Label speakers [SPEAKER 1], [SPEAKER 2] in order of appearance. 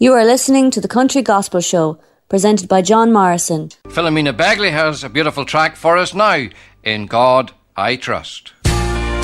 [SPEAKER 1] You are listening to the Country Gospel Show, presented by John Morrison.
[SPEAKER 2] Philomena Bagley has a beautiful track for us now, In God I Trust.